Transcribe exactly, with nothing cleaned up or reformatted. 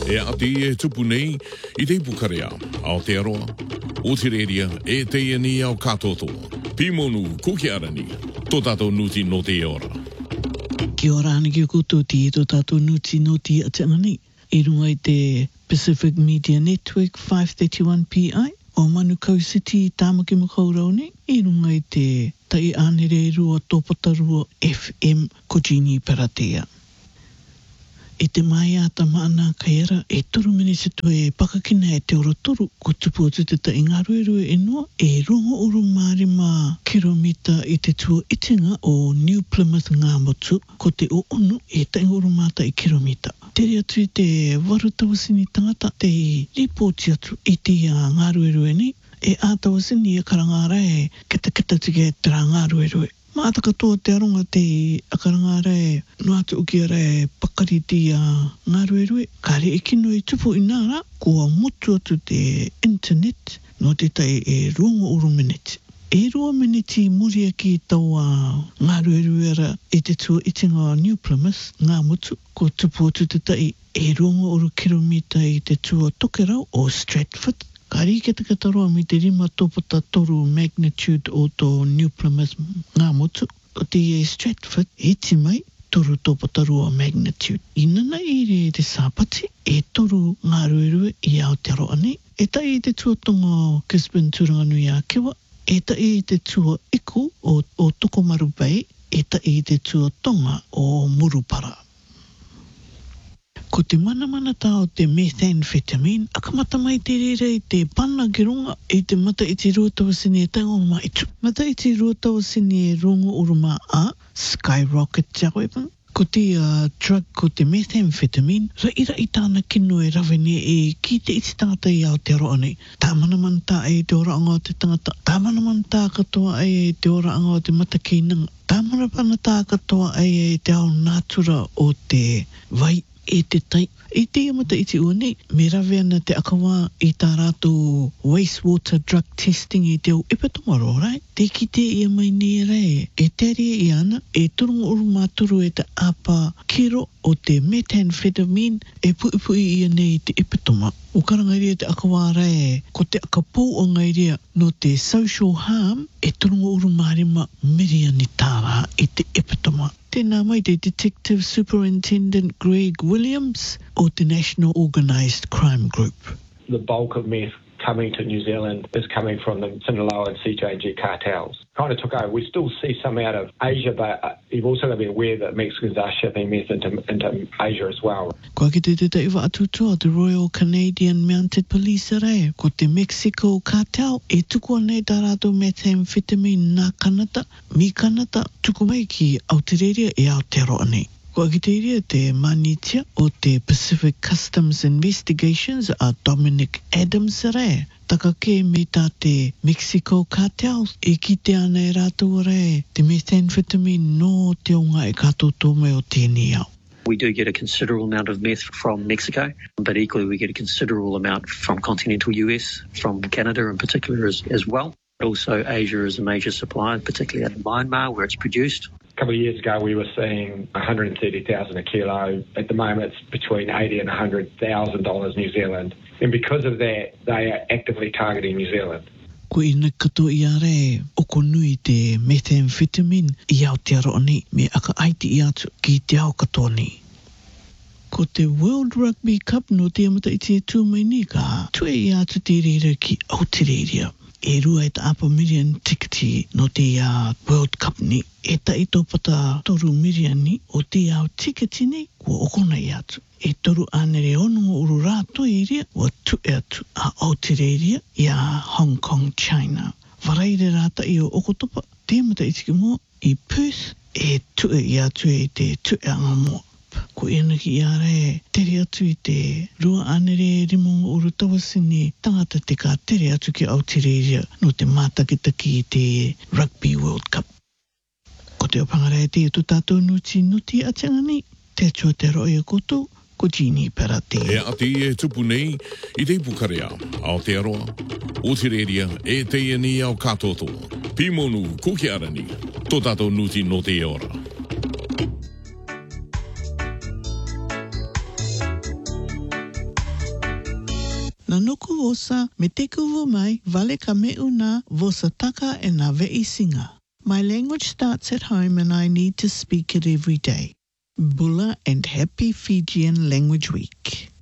E ati e tupu nei, i te pukarea, Aotearoa, Otireria, e te iani au katotoa. Pimonu, kukiarani, tō tātou nuti no te ora. Kia ora ana ki o koutou ti e tō tātou nuti no te atangani. I runga i te Pacific Media Network five thirty-one P I o Manukau City, Tāmaki Makaurau i runga i te Tai Anere Rua Tōpatarua F M Kojini Paratea. I te mai a ta maana kaiera e toru minisi to e pakakina e te ora toru ko tupu o te ta ingaruerue e noa e rongo uru marima kilomita i te tua itinga o New Plymouth Ngamotu ko te o onu e ta inguru mata i kilomita. Tere atu i te warutawasini tangata te ripoti atu i te uh, ngaruerue ni e ātawasini e karangara e keta keta tige te rā ngaruerue. Māta katoa te aronga te akarangara e nuatu ukiara e pakariti a ngaruerue. Kare e kino i tupu i nāra kua motu atu te internet no te tai e rongo uru minute. E rua miniti muria ki tau a ngarueruera e te tua itinga New Plymouth ngā mutu ko tupu atu te tai e rongo uru kilomita i te tua tokerau o Stratford. Ka riketa kataroa mi te rima tōpata toru magnitude o tō New Plymouth ngā motu. O te e Stratford e ti mai toru tōpata rua magnitude. I nana i re te sāpati e toru ngā ruerue i Aotearoa nei. E tai i te tuatonga Gisborne Turanganui a Kewa. E tai i te tua iku o, o Tokomaru Bay. E tai i te tuatonga o Murupara. Ko te manamana tā o te methamphetamine, akamata mai te rere i te pana ki runga i te mata i te ruatawasini e taingo ma itu. Mata i te ruatawasini e rongo uruma a skyrocket jawepa. Ko te uh, drug ko te methamphetamine, raira i tāna kino e rawene e ki te iti tangata i Aotearoa nei. Tā manaman tā e te oraanga o te tangata. Tā manaman tā katoa e te oraanga o te mata keinanga. Tā manapana tā katoa e te ao nātura o te vai e te tai. E te amata i te ua nei, me rawe ana te akawa i tā rātou wastewater drug testing i te au ipatomaro, right? Te ki te ia mai nei rei, e te rea i ana, e turunga uru māturu e te apa kiro o te methamphetamine, e pui pui ia nei te ipatoma. O karangairia te akawa rei, ko te akapou o ngairia no te social harm, e turunga uru marima miria ni tāra i te ipatoma. Tēnā mai te Detective Superintendent Greg Williams o te National Organised Crime Group. The bulk of meth coming to New Zealand is coming from the Sinaloa and C J G cartels. Kind of took over. We still see some out of Asia, but uh, you've also got to be aware that Mexicans are shipping meth into, into Asia as well. Kua ki te te te iwa atutua, the Royal Canadian Mounted Police rei, ko te Mexico cartel, e tuku anei tā rātou methamphetamine nā kanata, mi kanata, tuku mai ki Aotearoa e Aotearoa nei. Kua ki te iria te manitia o te Pacific Customs Investigations a Dominic Adams rei. Taka ke me tā te Mexico cartels e ki te ana e rātou rei te methamphetamine no te onga e katoto mai o tēnei au. We do get a considerable amount of meth from Mexico, but equally we get a considerable amount from continental U S, from Canada in particular as, as well. Also Asia is a major supplier, particularly out of Myanmar where it's produced. A couple of years ago we were seeing one hundred thirty thousand a kilo. At the moment it's between eighty and one hundred thousand dollars New Zealand. And because of that, they are actively targeting New Zealand. Ko ina kato i are o ko nui te methamphetamine i Aotearoa nei me aka aiti i atu ki te ao katoa nei. Ko te World Rugby Cup no te amata i te tū mai ni ka tue i atu te reira ki Aotearoa. E rua e ta apa million tikiti no te uh, World Cup ni. E ta i tōpata toru million ni o te au tikiti ni kua okona i atu. E toru anere ono uru rātou i ria wa tu e atu a Aotearoa i a Hong Kong, China. Waraire rāta i o okotopa, te mata i tiki mua i Perth e tu e i atu e te tu e anga mua. Ko ena ki i are tere atu i te rua anere rimonga uru tawasini tangata te ka tere atu ki Aotearoa no te mātakitaki i te Rugby World Cup. Ko te opangara e te tu tātou nuti nuti atangani, te atua te roi e koto, ko Jeannie Parate. E ati e tupu nei, i te pukarea, Aotearoa, Otireria, e te iani au katotoa. Pimonu, kukiarani, tō tātou nuti no te ora. Na nuku vosa, me te kuvu mai, vale ka meu nā, vosa taka e nā vei singa. My language starts at home and I need to speak it every day. Bula and happy Fijian Language Week.